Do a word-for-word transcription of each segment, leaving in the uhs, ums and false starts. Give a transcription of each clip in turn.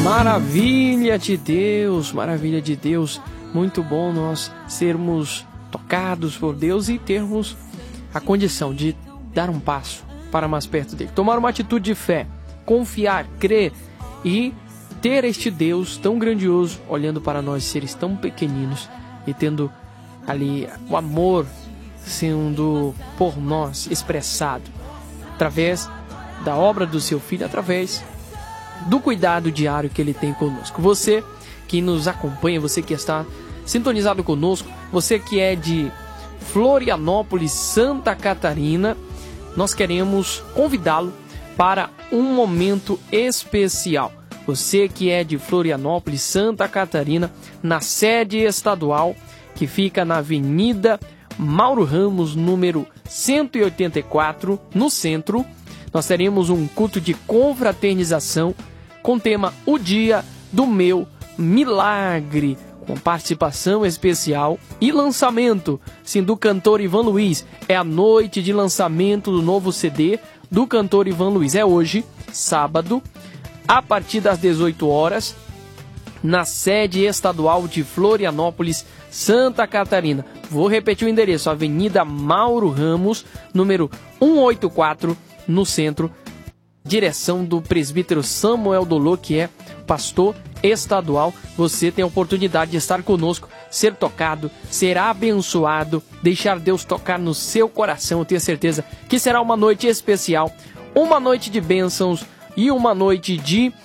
Maravilha de Deus, maravilha de Deus. Muito bom nós sermos tocados por Deus e termos a condição de dar um passo para mais perto dele. Tomar uma atitude de fé, confiar, crer e ter este Deus tão grandioso olhando para nós, seres tão pequeninos, e tendo ali o amor sendo por nós expressado através da obra do seu Filho, através do cuidado diário que ele tem conosco. Você que nos acompanha, você que está sintonizado conosco, você que é de Florianópolis, Santa Catarina, nós queremos convidá-lo para um momento especial. Você que é de Florianópolis, Santa Catarina, na sede estadual que fica na Avenida Mauro Ramos, número cento e oitenta e quatro, no centro, nós teremos um culto de confraternização com o tema O Dia do Meu Milagre, com participação especial e lançamento, sim, do cantor Ivan Luiz. É a noite de lançamento do novo C D do cantor Ivan Luiz. É hoje, sábado, a partir das dezoito horas, na sede estadual de Florianópolis, Santa Catarina. Vou repetir o endereço: Avenida Mauro Ramos, número cento e oitenta e quatro, no centro, direção do presbítero Samuel Dolô, que é pastor estadual. Você tem a oportunidade de estar conosco, ser tocado, ser abençoado, deixar Deus tocar no seu coração. Eu tenho certeza que será uma noite especial, uma noite de bênçãos e uma noite de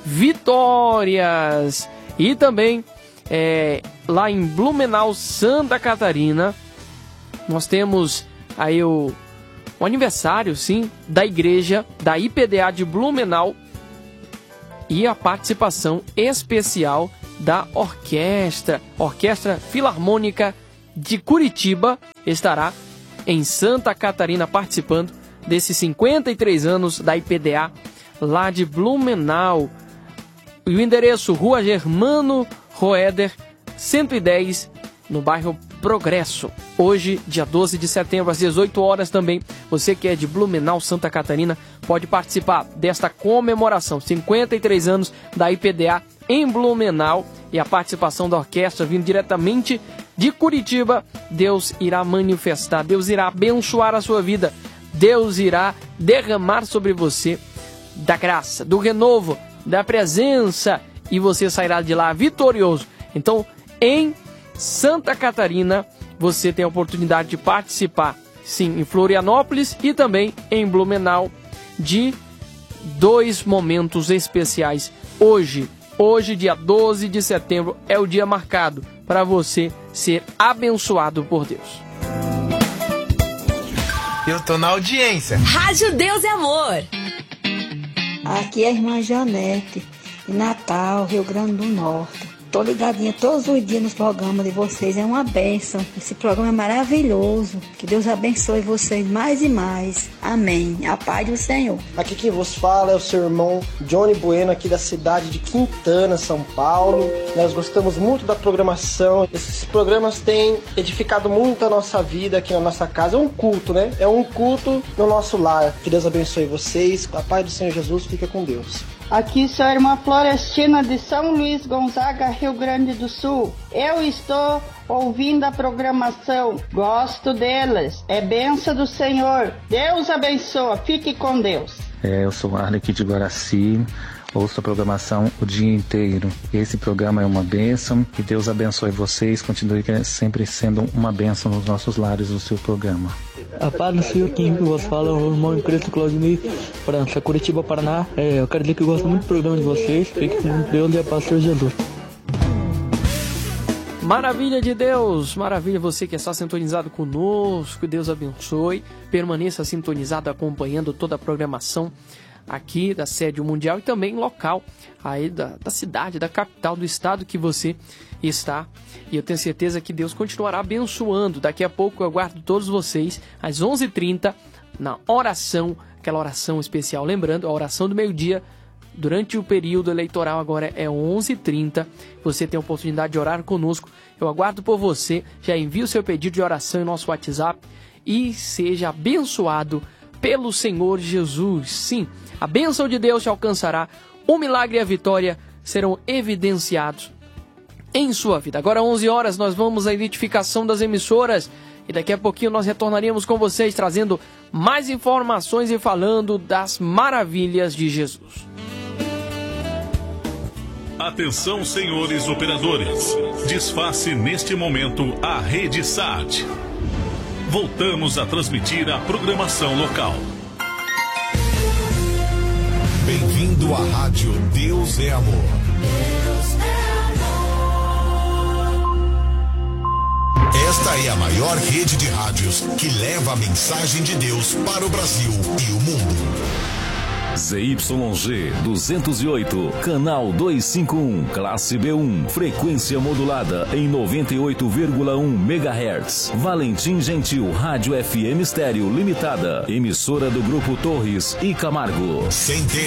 vitórias. E também é, lá em Blumenau, Santa Catarina, nós temos aí o, o aniversário, sim, da igreja da I P D A de Blumenau e a participação especial da orquestra, Orquestra Filarmônica de Curitiba, estará em Santa Catarina participando desses cinquenta e três anos da I P D A lá de Blumenau. E o endereço: Rua Germano Roeder, cento e dez, no bairro Progresso. Hoje, dia doze de setembro, às dezoito horas também, você que é de Blumenau, Santa Catarina, pode participar desta comemoração, cinquenta e três anos da I P D A em Blumenau, e a participação da orquestra vindo diretamente de Curitiba. Deus irá manifestar, Deus irá abençoar a sua vida, Deus irá derramar sobre você da graça, do renovo, da presença, e você sairá de lá vitorioso. Então, em Santa Catarina, você tem a oportunidade de participar, sim, em Florianópolis e também em Blumenau, de dois momentos especiais. Hoje, hoje, dia doze de setembro, é o dia marcado para você ser abençoado por Deus. Eu tô na audiência. Rádio Deus e Amor. Aqui é a irmã Janete, de Natal, Rio Grande do Norte. Tô ligadinha todos os dias nos programas de vocês, é uma bênção. Esse programa é maravilhoso. Que Deus abençoe vocês mais e mais. Amém. A paz do Senhor. Aqui quem vos fala é o seu irmão Johnny Bueno, aqui da cidade de Quintana, São Paulo. Nós gostamos muito da programação. Esses programas têm edificado muito a nossa vida aqui na nossa casa. É um culto, né? É um culto no nosso lar. Que Deus abençoe vocês. A paz do Senhor Jesus fica com Deus. Aqui sou a irmã Florestina de São Luís Gonzaga, Rio Grande do Sul. Eu estou ouvindo a programação, gosto deles, é bênção do Senhor. Deus abençoa, fique com Deus. É, eu sou Arley aqui de Guaraci, ouço a programação o dia inteiro. Esse programa é uma bênção, que Deus abençoe vocês, continue sempre sendo uma bênção nos nossos lares o seu programa. A paz do Senhor, quem vos fala é o irmão Cristo Claudinei, França, Curitiba, Paraná. É, eu quero dizer que eu gosto muito do programa de vocês. Fique com Deus e a paz do Senhor Jesus. Maravilha de Deus, maravilha, você que está sintonizado conosco, Deus abençoe, permaneça sintonizado acompanhando toda a programação aqui da sede mundial e também local aí da, da cidade, da capital do estado que você está, e eu tenho certeza que Deus continuará abençoando. Daqui a pouco eu aguardo todos vocês às onze e trinta na oração, aquela oração especial, lembrando, a oração do meio-dia durante o período eleitoral agora é onze e trinta, você tem a oportunidade de orar conosco. Eu aguardo por você, já envie o seu pedido de oração em nosso WhatsApp e seja abençoado pelo Senhor Jesus. Sim, a bênção de Deus te alcançará, o milagre e a vitória serão evidenciados em sua vida. Agora, onze horas, nós vamos à identificação das emissoras e daqui a pouquinho nós retornaríamos com vocês trazendo mais informações e falando das maravilhas de Jesus. Atenção, senhores operadores. Desface neste momento a rede S A T. Voltamos a transmitir a programação local. Bem-vindo à rádio Deus é Amor. Deus é amor. Esta é a maior rede de rádios que leva a mensagem de Deus para o Brasil e o mundo. Z Y G duzentos e oito, canal duzentos e cinquenta e um, classe B um, frequência modulada em noventa e oito vírgula um megahertz. Valentim Gentil, Rádio F M Estéreo Limitada, emissora do Grupo Torres e Camargo. Centenas